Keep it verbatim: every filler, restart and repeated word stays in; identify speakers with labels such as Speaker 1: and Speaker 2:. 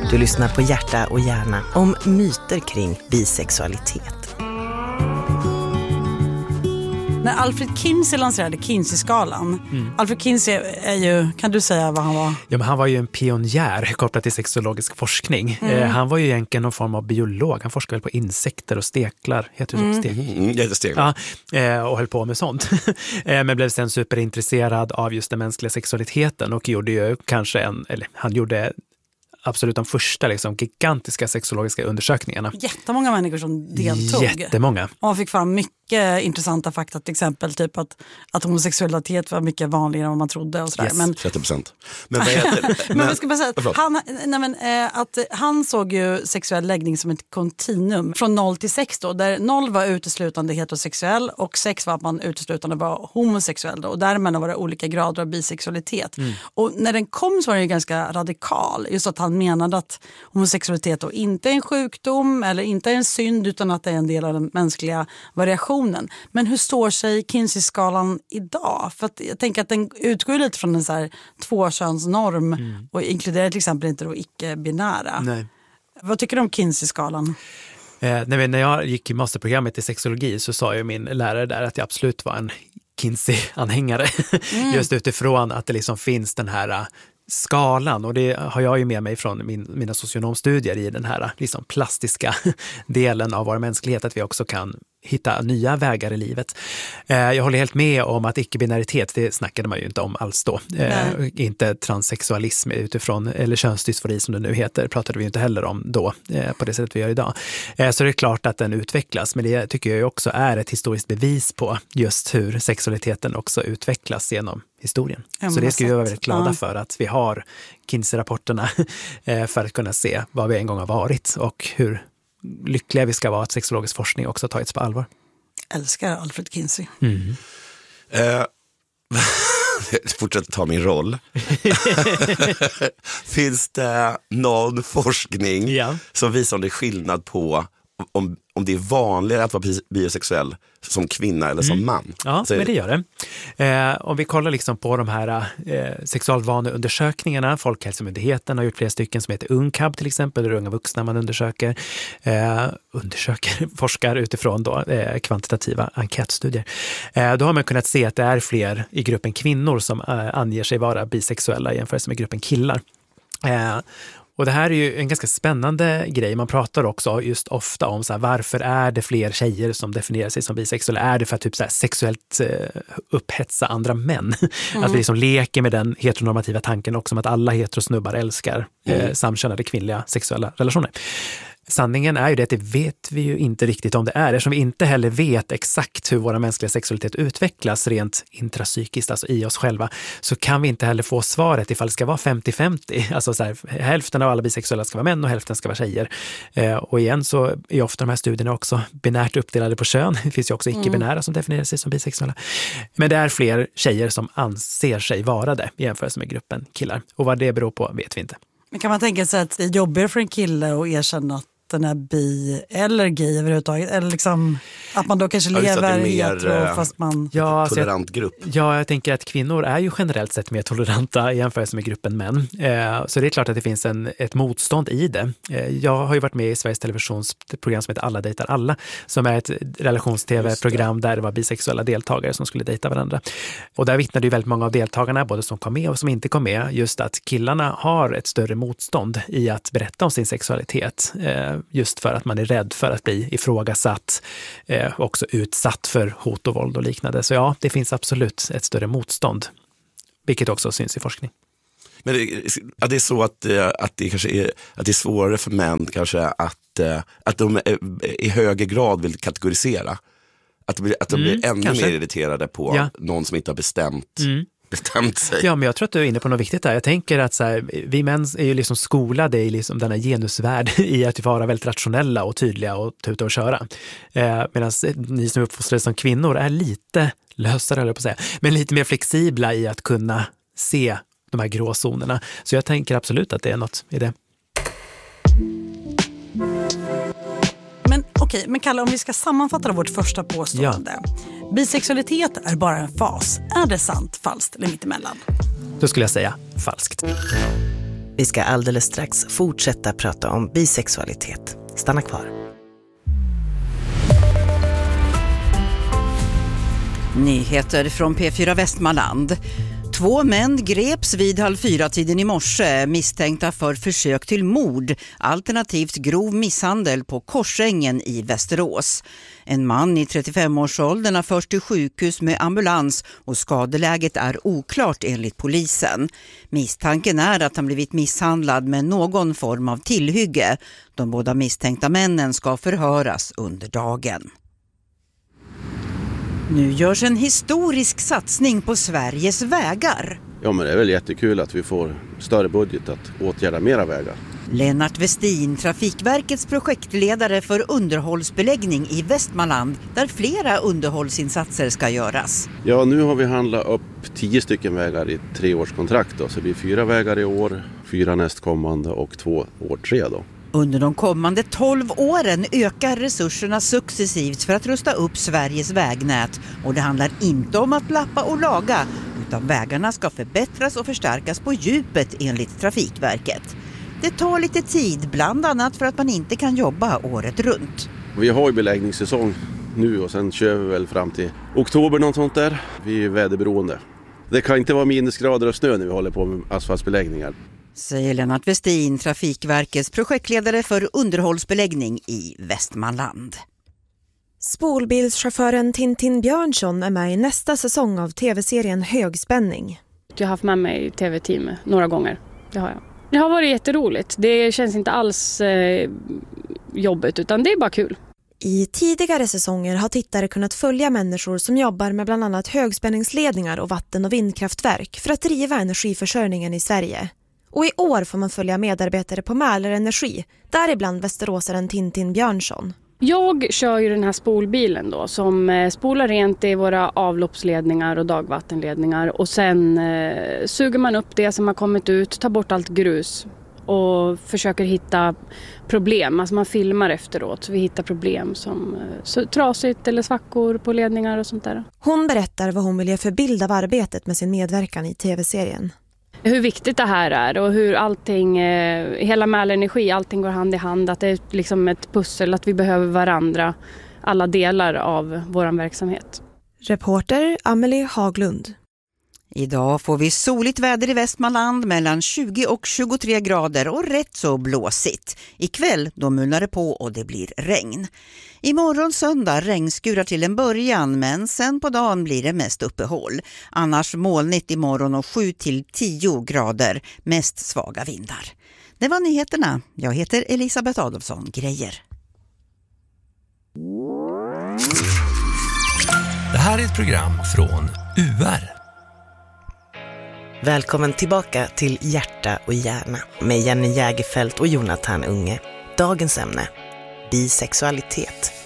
Speaker 1: Du lyssnar på Hjärta och hjärna om myter kring bisexualitet.
Speaker 2: När Alfred Kinsey lanserade Kinsey-skalan. Mm. Alfred Kinsey är ju, kan du säga vad han var?
Speaker 3: Ja, men han var ju en pionjär kopplat till sexologisk forskning. Mm. Eh, han var ju egentligen någon form av biolog. Han forskade väl på insekter och steklar. Heter det så?
Speaker 4: Mm.
Speaker 3: Steklar?
Speaker 4: Mm, jättesteklar.
Speaker 3: Ja, eh, och höll på med sånt. eh, men blev sen superintresserad av just den mänskliga sexualiteten och gjorde ju kanske en, eller han gjorde absolut de första liksom, gigantiska sexologiska undersökningarna.
Speaker 2: Jättemånga människor som deltog.
Speaker 3: Jättemånga.
Speaker 2: Och man fick fram mycket intressanta fakta, till exempel typ att, att homosexualitet var mycket vanligare än vad man trodde och sådär.
Speaker 4: Yes,
Speaker 2: men,
Speaker 4: trettio procent. Men vad heter det?
Speaker 2: men, men jag ska bara säga att han, nej men, eh, att han såg ju sexuell läggning som ett kontinuum från noll till sex då, där noll var uteslutande heterosexuell och sex var att man uteslutande var homosexuell då, och däremellan var det olika grader av bisexualitet. Mm. Och när den kom så var den ju ganska radikal, just att han menade att homosexualitet då inte är en sjukdom eller inte är en synd utan att det är en del av den mänskliga variationen. Men hur står sig Kinsey-skalan idag? För att jag tänker att den utgår lite från en så här tvåkönsnorm mm. och inkluderar till exempel inte då icke-binära.
Speaker 3: Nej.
Speaker 2: Vad tycker du om Kinsey-skalan?
Speaker 3: Eh, när jag gick i masterprogrammet i sexologi så sa ju min lärare där att jag absolut var en Kinsey-anhängare. Mm. Just utifrån att det liksom finns den här skalan, och det har jag ju med mig från min, mina socionomstudier i den här liksom plastiska delen av vår mänsklighet, att vi också kan hitta nya vägar i livet. Eh, jag håller helt med om att icke-binaritet, det snackade man ju inte om alls då. Eh, inte transsexualism utifrån, eller könsdysfori som det nu heter, pratade vi ju inte heller om då eh, på det sättet vi gör idag. Eh, så det är klart att den utvecklas, men det tycker jag också är ett historiskt bevis på just hur sexualiteten också utvecklas genom historien. Ja, så det ska vi vara väldigt glada ja. för att vi har Kinsey-rapporterna eh, för att kunna se vad vi en gång har varit och hur lyckliga vi ska vara att sexologisk forskning också tagits på allvar.
Speaker 2: Älskar Alfred Kinsey.
Speaker 3: Mm.
Speaker 4: Eh, fortsätter ta min roll. Finns det någon forskning ja. som visar om det är skillnad på om, om det är vanligare att vara bisexuell som kvinna eller som mm. man?
Speaker 3: Ja, alltså, men det gör det. Eh, om vi kollar liksom på de här eh, sexualvaneundersökningarna, Folkhälsomyndigheten har gjort flera stycken som heter UNCAB till exempel, där unga vuxna man undersöker, eh, undersöker, forskar utifrån då, eh, kvantitativa enkätstudier. Eh, då har man kunnat se att det är fler i gruppen kvinnor som eh, anger sig vara bisexuella jämfört med gruppen killar. Eh, Och det här är ju en ganska spännande grej. Man pratar också just ofta om så här, varför är det fler tjejer som definierar sig som bisexuella? Är det för att typ så här, sexuellt eh, upphetsa andra män? Mm. Att vi liksom leker med den heteronormativa tanken också om att alla heterosnubbar älskar eh, mm. samkönade kvinnliga sexuella relationer. Sanningen är ju det att det vet vi ju inte riktigt om det är, eftersom vi inte heller vet exakt hur våra mänskliga sexualitet utvecklas rent intrapsykiskt, alltså i oss själva, så kan vi inte heller få svaret ifall det ska vara femtio femtio, alltså så här, hälften av alla bisexuella ska vara män och hälften ska vara tjejer. Eh, och igen så är ofta de här studierna också binärt uppdelade på kön. Det finns ju också icke-binära som definierar sig som bisexuella. Men det är fler tjejer som anser sig vara det i jämförelse med gruppen killar. Och vad det beror på vet vi inte.
Speaker 2: Men kan man tänka sig att det är jobbigare för en kille att erkänna att den är bi eller gay överhuvudtaget, eller liksom att man då kanske
Speaker 4: ja,
Speaker 2: lever
Speaker 4: i
Speaker 2: hetero fast man...
Speaker 3: Ja,
Speaker 4: tolerant grupp.
Speaker 3: Ja, jag tänker att kvinnor är ju generellt sett mer toleranta i jämförelse med gruppen män. Eh, så det är klart att det finns en, ett motstånd i det. Eh, jag har ju varit med i Sveriges Televisions program som heter Alla dejtar alla, som är ett relations-tv-program där det var bisexuella deltagare som skulle dejta varandra. Och där vittnade ju väldigt många av deltagarna, både som kom med och som inte kom med, just att killarna har ett större motstånd i att berätta om sin sexualitet. Eh, just för att man är rädd för att bli ifrågasatt, eh, också utsatt för hot och våld och liknande. Så ja, det finns absolut ett större motstånd, vilket också syns i forskning.
Speaker 4: Men det, att det är så att, att, det kanske är, att det är svårare för män kanske att, att de i högre grad vill kategorisera. Att de, att de blir mm, ännu kanske. mer irriterade på ja. någon som inte har bestämt mm. bestämt sig.
Speaker 3: Ja, men jag tror att du är inne på något viktigt där. Jag tänker att så här, vi män är ju liksom skolade i liksom denna genusvärld i att vara väldigt rationella och tydliga och tuta och köra. Eh, medan ni som är uppfostrade som kvinnor är lite lösare, eller på att säga, men lite mer flexibla i att kunna se de här gråzonerna. Så jag tänker absolut att det är något i det.
Speaker 2: Men okej, men Kalle, om vi ska sammanfatta vårt första påstående. Ja. Bisexualitet är bara en fas. Är det sant, falskt eller mittemellan?
Speaker 3: Då skulle jag säga falskt.
Speaker 1: Vi ska alldeles strax fortsätta prata om bisexualitet. Stanna kvar.
Speaker 5: Nyheter från P fyra Västmanland. Två män greps vid halv fyra-tiden i morse misstänkta för försök till mord, alternativt grov misshandel på Korsängen i Västerås. En man i trettiofem-årsåldern har förts till sjukhus med ambulans och skadeläget är oklart enligt polisen. Misstanken är att han blivit misshandlad med någon form av tillhygge. De båda misstänkta männen ska förhöras under dagen. Nu görs en historisk satsning på Sveriges vägar.
Speaker 6: Ja, men det är väl jättekul att vi får större budget att åtgärda mera vägar.
Speaker 5: Lennart Westin, Trafikverkets projektledare för underhållsbeläggning i Västmanland, där flera underhållsinsatser ska göras.
Speaker 6: Ja, nu har vi handlat upp tio stycken vägar i tre års kontrakt då, så det blir fyra vägar i år, fyra nästkommande och två år tre då.
Speaker 5: Under de kommande tolv åren ökar resurserna successivt för att rusta upp Sveriges vägnät. Och det handlar inte om att lappa och laga, utan vägarna ska förbättras och förstärkas på djupet enligt Trafikverket. Det tar lite tid, bland annat för att man inte kan jobba året runt.
Speaker 6: Vi har ju beläggningssäsong nu och sen kör vi väl fram till oktober något sånt där. Vi är väderberoende. Det kan inte vara minusgrader och snö när vi håller på med asfaltsbeläggningar.
Speaker 5: Säger Lennart Westin, Trafikverkets projektledare för underhållsbeläggning i Västmanland.
Speaker 7: Spolbilschauffören Tintin Björnsson är med i nästa säsong av tv-serien Högspänning.
Speaker 8: Jag har haft med mig i tv-team några gånger, det har jag. Det har varit jätteroligt, det känns inte alls eh, jobbigt utan det är bara kul.
Speaker 7: I tidigare säsonger har tittare kunnat följa människor som jobbar med bland annat högspänningsledningar och vatten- och vindkraftverk för att driva energiförsörjningen i Sverige. Och i år får man följa medarbetare på Mälar Energi, däribland västeråsaren Tintin Björnsson.
Speaker 8: Jag kör ju den här spolbilen då som spolar rent i våra avloppsledningar och dagvattenledningar och sen eh, suger man upp det som har kommit ut, tar bort allt grus och försöker hitta problem. Alltså man filmar efteråt så vi hittar problem som eh, trasigt eller svackor på ledningar och sånt där.
Speaker 7: Hon berättar vad hon vill ge för bild av arbetet med sin medverkan i tv-serien.
Speaker 8: Hur viktigt det här är och hur allting, eh, hela Mälar Energi, allting går hand i hand. Att det är liksom ett pussel, att vi behöver varandra, alla delar av vår verksamhet.
Speaker 7: Reporter Amelie Haglund.
Speaker 5: Idag får vi soligt väder i Västmanland mellan tjugo och tjugotre grader och rätt så blåsigt. Ikväll då mulnar det på och det blir regn. Imorgon söndag regnskurar till en början men sen på dagen blir det mest uppehåll. Annars molnigt imorgon och sju till tio grader, mest svaga vindar. Det var nyheterna. Jag heter Elisabeth Adolfsson Grejer.
Speaker 9: Det här är ett program från U R.
Speaker 1: Välkommen tillbaka till Hjärta och hjärna med Jenny Jägerfelt och Jonathan Unge. Dagens ämne, bisexualitet.